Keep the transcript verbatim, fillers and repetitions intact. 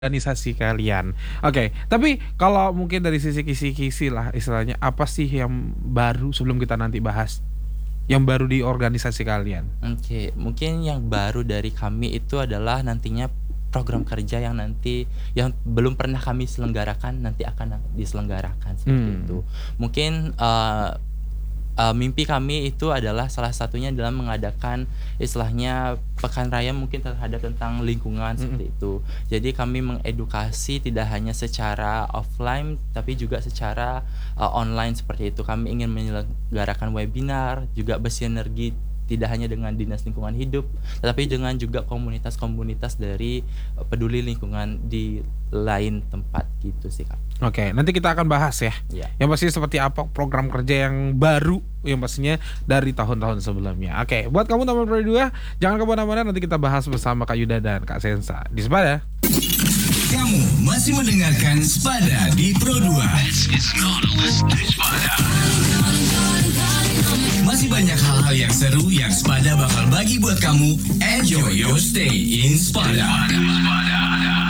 Organisasi kalian. Oke, tapi kalau mungkin dari sisi kisi-kisi lah istilahnya, apa sih yang baru sebelum kita nanti bahas, yang baru di organisasi kalian? Oke, mungkin yang baru dari kami itu adalah nantinya program kerja yang nanti yang belum pernah kami selenggarakan nanti akan diselenggarakan seperti Mmm. itu. Mungkin, eee eee, mimpi kami itu adalah salah satunya dalam mengadakan istilahnya pekan raya mungkin terhadap tentang lingkungan Mhm. seperti itu. Jadi kami mengedukasi tidak hanya secara offline tapi juga secara, eee, online seperti itu. Kami ingin menyelenggarakan webinar, juga bersinergi tidak hanya dengan dinas lingkungan hidup, tetapi dengan juga komunitas-komunitas dari, eee, peduli lingkungan di lain tempat gitu sih, Kak. Oke, nanti kita akan bahas ya. Iya. Yang pasti seperti apa program kerja yang baru yang pastinya dari tahun-tahun sebelumnya. Oke, buat kamu teman Pro dua jangan ke mana-mana, nanti kita bahas bersama Kak Yuda dan Kak Sensa di Sepada. Kamu masih mendengarkan Sepada di Pro dua. Masih banyak hal-hal yang seru yang Sepada bakal bagi buat kamu. Enjoy your stay in Sepada.